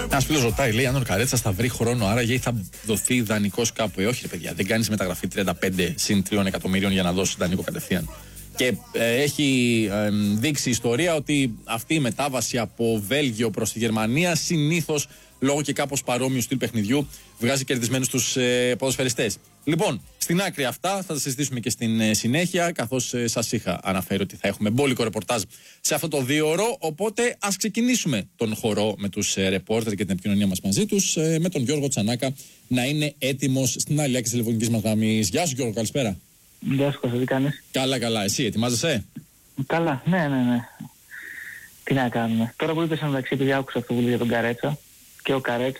Ένας φίλος ρωτάει, λέει, αν ο Καρέτσας θα βρει χρόνο, άραγε θα δοθεί δανεικός κάπου. Όχι, ρε παιδιά, δεν κάνεις μεταγραφή 35 συν 3 εκατομμύριων για να δώσεις δανεικό κατευθείαν. Και έχει δείξει η ιστορία ότι αυτή η μετάβαση από Βέλγιο προς τη Γερμανία συνήθως λόγω και κάπως παρόμοιου στυλ παιχνιδιού βγάζει κερδισμένους τους ποδοσφαιριστές. Λοιπόν, στην άκρη αυτά θα τα συζητήσουμε και στην συνέχεια, καθώς σας είχα αναφέρει ότι θα έχουμε μπόλικο ρεπορτάζ σε αυτό το 2ωρο. Οπότε ας ξεκινήσουμε τον χορό με τους ρεπόρτερ και την επικοινωνία μας μαζί τους, με τον Γιώργο Τσανάκα να είναι έτοιμος στην άλλη άκρη της τηλεφωνικής μας γραμμής. Γεια σου Γιώργο, καλησπέρα. Γεια σου Κώστα, τι κάνεις? Καλά, εσύ ετοιμάζεσαι? Καλά, ναι. Τι να κάνουμε. Τώρα που είπες, μεταξύ, επειδή άκουσα αυτό που λέει για τον Καρέτσα, και ο Καρέτσα